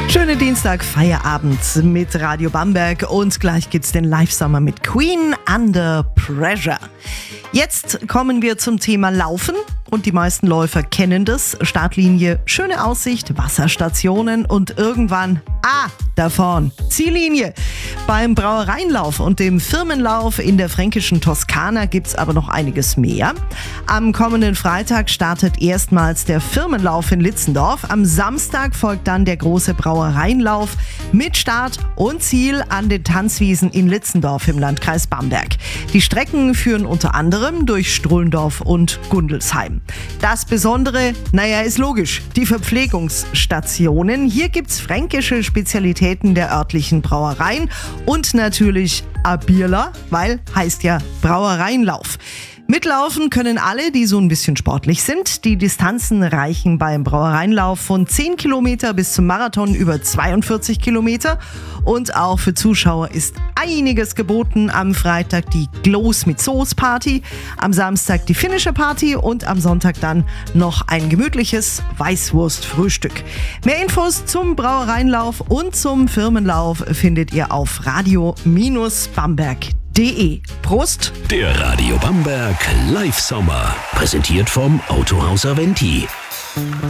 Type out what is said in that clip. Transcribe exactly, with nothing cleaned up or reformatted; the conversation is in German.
Schöne Dienstag, Feierabend mit Radio Bamberg und gleich gibt's den Live-Sommer mit Queen Under Pressure. Jetzt kommen wir zum Thema Laufen und die meisten Läufer kennen das. Startlinie, schöne Aussicht, Wasserstationen und irgendwann, ah, da vorn, Ziellinie. Beim Brauereienlauf und dem Firmenlauf in der fränkischen Toskana gibt's aber noch einiges mehr. Am kommenden Freitag startet erstmals der Firmenlauf in Litzendorf. Am Samstag folgt dann der große Brauereienlauf mit Start und Ziel an den Tanzwiesen in Litzendorf im Landkreis Bamberg. Die Strecken führen unter anderem durch Strullendorf und Gundelsheim. Das Besondere, naja, ist logisch, die Verpflegungsstationen. Hier gibt's fränkische Spezialitäten der örtlichen Brauereien und natürlich a Bierler, weil heißt ja Brauereienlauf. Mitlaufen können alle, die so ein bisschen sportlich sind. Die Distanzen reichen beim Brauereienlauf von zehn Kilometer bis zum Marathon über zweiundvierzig Kilometer. Und auch für Zuschauer ist einiges geboten. Am Freitag die Glows mit Soße Party, am Samstag die finnische Party und am Sonntag dann noch ein gemütliches Weißwurstfrühstück. Mehr Infos zum Brauereienlauf und zum Firmenlauf findet ihr auf radio Bamberg punkt de. Prost! Der Radio Bamberg Live-Sommer. Präsentiert vom Autohaus Aventi.